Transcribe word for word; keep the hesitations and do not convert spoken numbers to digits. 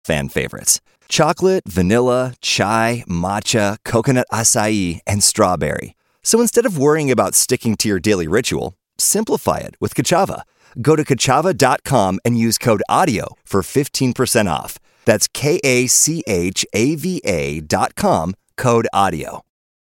fan favorites. Chocolate, vanilla, chai, matcha, coconut acai, and strawberry. So instead of worrying about sticking to your daily ritual, simplify it with Kachava. Go to kachava dot com and use code AUDIO for fifteen percent off. That's K A C H A V A dot com, code AUDIO.